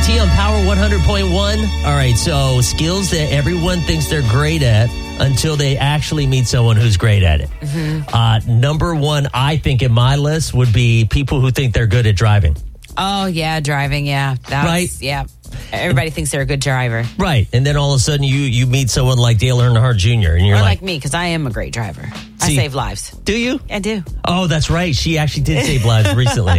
T on Power 100.1. All right, so skills that everyone thinks they're great at until they actually meet someone who's great at it. Mm-hmm. Number one, I think, in my list would be people who think they're good at driving. Oh, yeah, driving, yeah. Right? Yeah. Everybody thinks they're a good driver. Right, and then all of a sudden you meet someone like Dale Earnhardt Jr. and you're or like me, because I am a great driver. See, I save lives. Do you? I do. Oh, that's right. She actually did save lives recently.